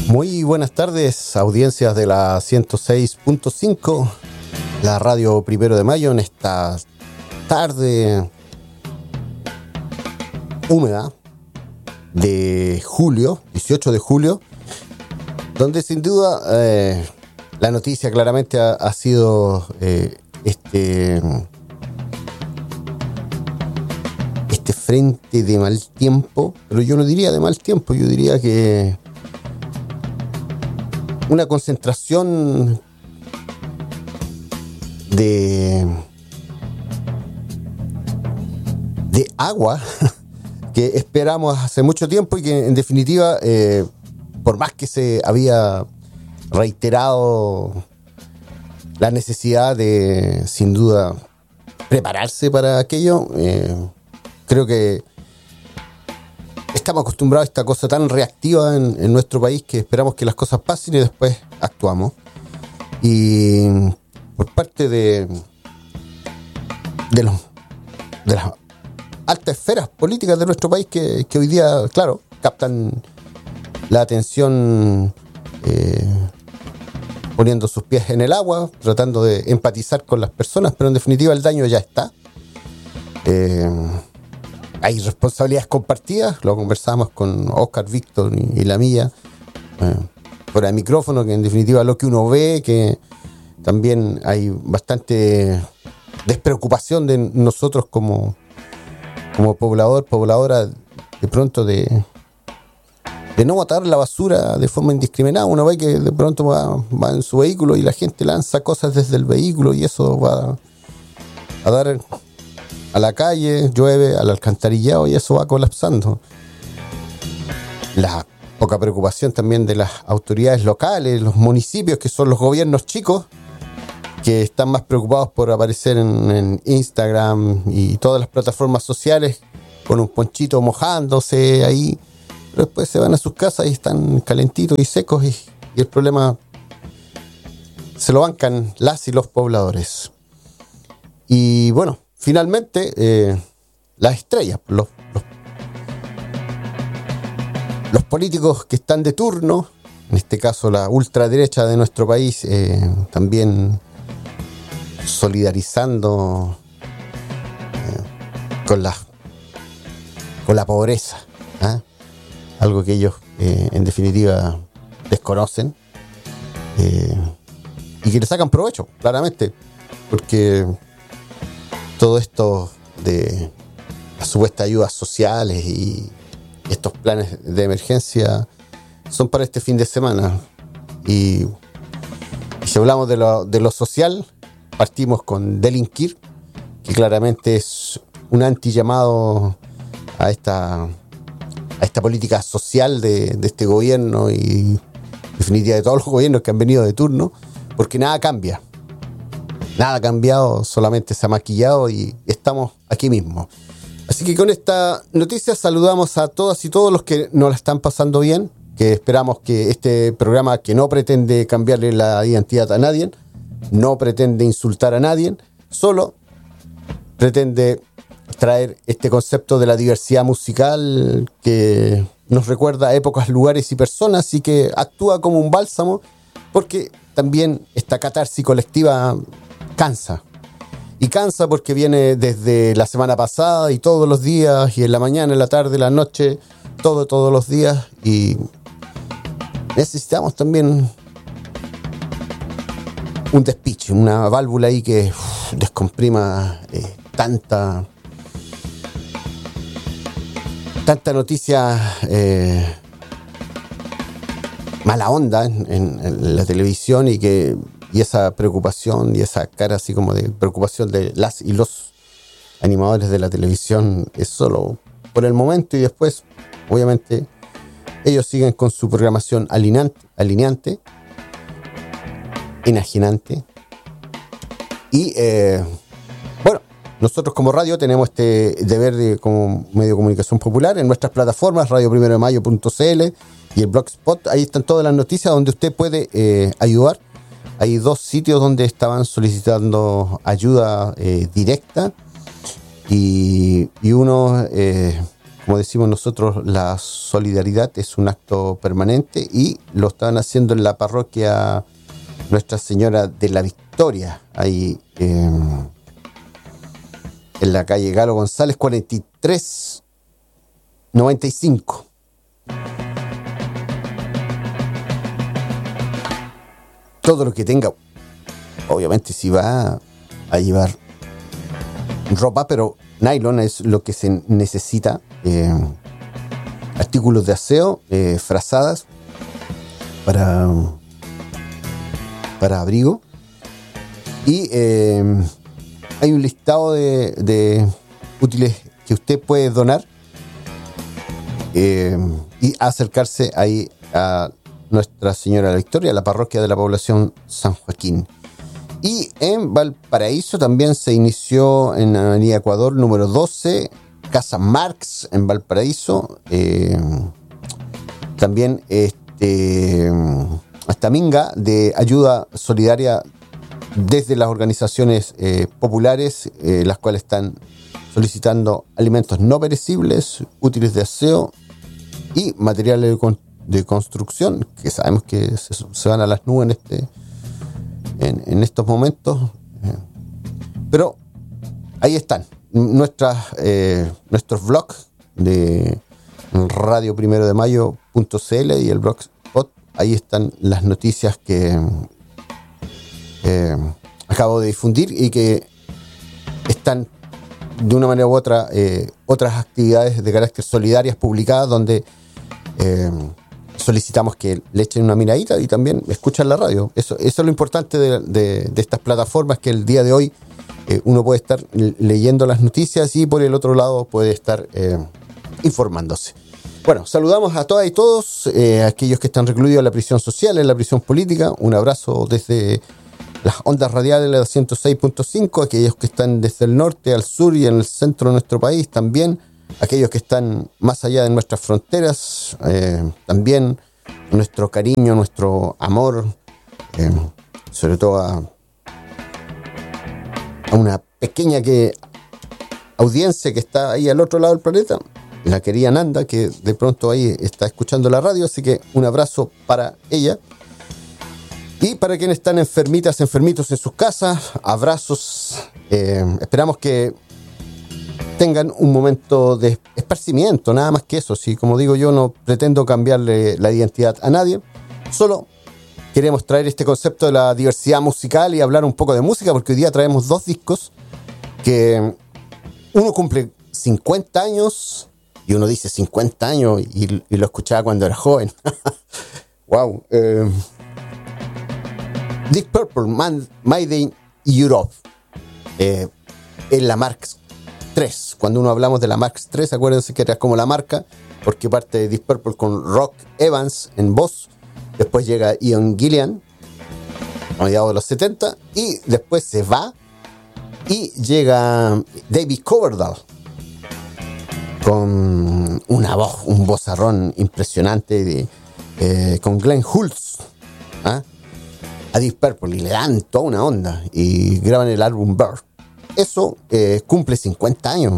Muy buenas tardes, audiencias de la 106.5, la radio 1 de mayo, en esta tarde húmeda de julio, 18 de julio, donde sin duda la noticia claramente ha sido este frente de mal tiempo, pero yo no diría de mal tiempo, yo diría que una concentración de agua que esperamos hace mucho tiempo y que en definitiva, por más que se había reiterado la necesidad de, sin duda, prepararse para aquello, creo que estamos acostumbrados a esta cosa tan reactiva en nuestro país que esperamos que las cosas pasen y después actuamos. Y por parte de las altas esferas políticas de nuestro país que hoy día, claro, captan la atención poniendo sus pies en el agua, tratando de empatizar con las personas, pero en definitiva el daño ya está. Hay responsabilidades compartidas, lo conversamos con Oscar, Víctor y la mía, fuera de micrófono, que en definitiva lo que uno ve, que también hay bastante despreocupación de nosotros como pobladora, de pronto de no botar la basura de forma indiscriminada. Uno ve que de pronto va en su vehículo y la gente lanza cosas desde el vehículo y eso va a dar a la calle, llueve, al alcantarillado y eso va colapsando. La poca preocupación también de las autoridades locales, los municipios, que son los gobiernos chicos, que están más preocupados por aparecer en Instagram y todas las plataformas sociales con un ponchito mojándose ahí, pero después se van a sus casas y están calentitos y secos y el problema se lo bancan las y los pobladores. Y bueno, finalmente, las estrellas, los políticos que están de turno, en este caso la ultraderecha de nuestro país, también solidarizando con la pobreza, algo que ellos en definitiva desconocen y que le sacan provecho, claramente, porque todo esto de las supuestas ayudas sociales y estos planes de emergencia son para este fin de semana. Y si hablamos de lo social, partimos con delinquir, que claramente es un anti-llamado a esta política social de este gobierno y en definitiva de todos los gobiernos que han venido de turno, porque nada cambia. Nada ha cambiado, solamente se ha maquillado y estamos aquí mismo. Así que con esta noticia saludamos a todas y todos los que nos la están pasando bien, que esperamos que este programa, que no pretende cambiarle la identidad a nadie, no pretende insultar a nadie, solo pretende traer este concepto de la diversidad musical que nos recuerda a épocas, lugares y personas y que actúa como un bálsamo, porque también esta catarsis colectiva cansa. Y cansa porque viene desde la semana pasada y todos los días, y en la mañana, en la tarde, en la noche, todos los días. Y necesitamos también un despiche, una válvula ahí que descomprima tanta noticia mala onda en la televisión y esa preocupación y esa cara así como de preocupación de las y los animadores de la televisión es solo por el momento y después obviamente ellos siguen con su programación alineante, enajenante y bueno, nosotros como radio tenemos este deber como medio de comunicación popular en nuestras plataformas radio1demayo.cl y el Blogspot. Ahí están todas las noticias donde usted puede ayudar. Hay 2 sitios donde estaban solicitando ayuda directa y uno como decimos nosotros, la solidaridad es un acto permanente y lo estaban haciendo en la parroquia Nuestra Señora de la Victoria, ahí en la calle Galo González 4395. Todo lo que tenga, obviamente si va a llevar ropa, pero nylon es lo que se necesita, artículos de aseo, frazadas para abrigo, y hay un listado de útiles que usted puede donar y acercarse ahí a Nuestra Señora de la Victoria, la parroquia de la población San Joaquín. Y en Valparaíso también se inició en Avenida Ecuador número 12, Casa Marx en Valparaíso. También hasta Minga de ayuda solidaria desde las organizaciones populares, las cuales están solicitando alimentos no perecibles, útiles de aseo y materiales de construcción, que sabemos que se van a las nubes en estos momentos, pero ahí están nuestros blogs de Radio Primero de Mayo.cl y el blogspot. Ahí están las noticias que acabo de difundir y que están de una manera u otra otras actividades de carácter solidarias publicadas donde solicitamos que le echen una miradita y también escuchan la radio. Eso es lo importante de estas plataformas, que el día de hoy uno puede estar leyendo las noticias y por el otro lado puede estar informándose. Bueno, saludamos a todas y todos, aquellos que están recluidos en la prisión social, en la prisión política. Un abrazo desde las ondas radiales de la 106.5, aquellos que están desde el norte al sur y en el centro de nuestro país también. Aquellos que están más allá de nuestras fronteras, también nuestro cariño, nuestro amor, sobre todo a una pequeña audiencia que está ahí al otro lado del planeta, la querida Nanda, que de pronto ahí está escuchando la radio, así que un abrazo para ella. Y para quienes están enfermitas, enfermitos en sus casas, abrazos. Esperamos que tengan un momento de esparcimiento, nada más que eso. Sí, como digo, yo no pretendo cambiarle la identidad a nadie, solo queremos traer este concepto de la diversidad musical y hablar un poco de música, porque hoy día traemos dos discos que uno cumple 50 años y uno dice 50 años y lo escuchaba cuando era joven. Wow. Deep Purple, Made in Europe, en la Mark III. Cuando uno hablamos de la Mark III, acuérdense que era como la marca, porque parte de Deep Purple con Rock Evans en voz, después llega Ian Gillan a mediados de los 70 y después se va y llega David Coverdale con una voz, un vozarrón impresionante con Glenn Hughes, a Deep Purple, y le dan toda una onda y graban el álbum Bird. Eso cumple 50 años.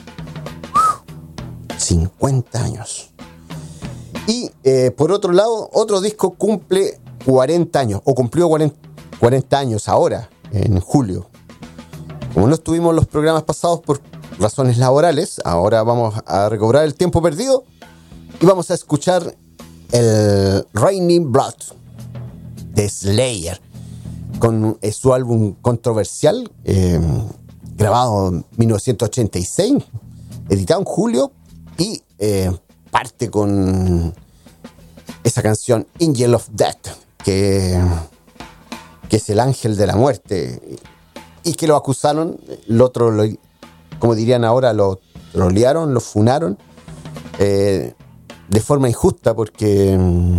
50 años. Y por otro lado, otro disco cumple 40 años, o cumplió 40 años ahora, en julio. Como no estuvimos los programas pasados por razones laborales, ahora vamos a recobrar el tiempo perdido y vamos a escuchar el Raining Blood de Slayer, con su álbum controversial, grabado en 1986, editado en julio, y parte con esa canción Angel of Death, que es el ángel de la muerte, y que lo acusaron, como dirían ahora, lo trolearon, lo funaron de forma injusta, porque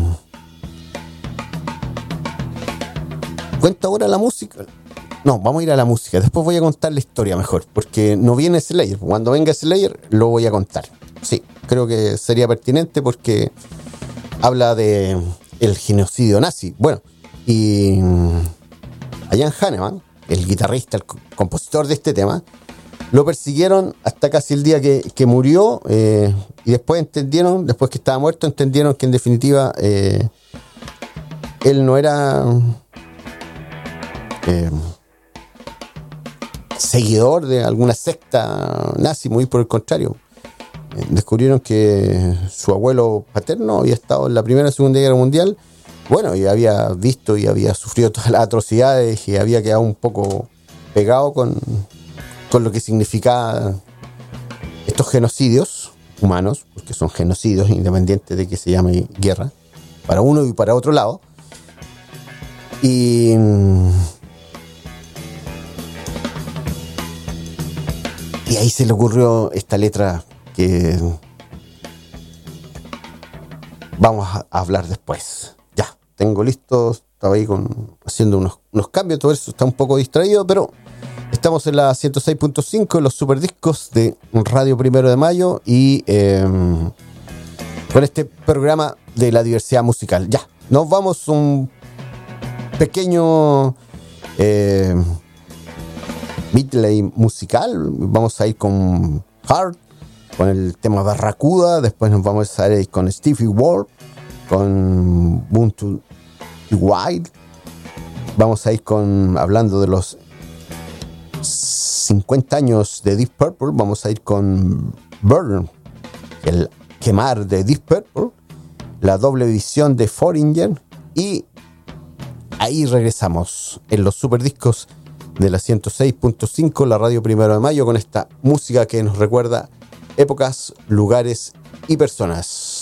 ¿cuenta ahora la música? No, vamos a ir a la música. Después voy a contar la historia mejor, porque no viene Slayer. Cuando venga Slayer lo voy a contar. Sí, creo que sería pertinente porque habla de el genocidio nazi. Bueno, y Jan Hanneman, el guitarrista, el compositor de este tema, Lo persiguieron hasta casi el día que murió, y después entendieron, después que estaba muerto, entendieron que en definitiva él no era seguidor de alguna secta nazi, muy por el contrario. Descubrieron que su abuelo paterno había estado en la Primera y Segunda Guerra Mundial, bueno, y había visto y había sufrido todas las atrocidades y había quedado un poco pegado con lo que significaba estos genocidios humanos, porque son genocidios independientes de que se llame guerra, para uno y para otro lado. Y ahí se le ocurrió esta letra que vamos a hablar después. Ya, tengo listo, estaba ahí haciendo unos cambios, todo eso está un poco distraído, pero estamos en la 106.5, en los superdiscos de Radio 1 de Mayo y con este programa de la diversidad musical. Ya, nos vamos un pequeño medley musical. Vamos a ir con Heart, con el tema Barracuda. Después nos vamos a ir con Stevie Wonder, con Born to Be Wild. Vamos a ir hablando de los 50 años de Deep Purple. Vamos a ir con Burn, el quemar de Deep Purple, la doble edición de Foreigner, y ahí regresamos en los superdiscos de la 106.5, la Radio 1 de Mayo, con esta música que nos recuerda épocas, lugares y personas.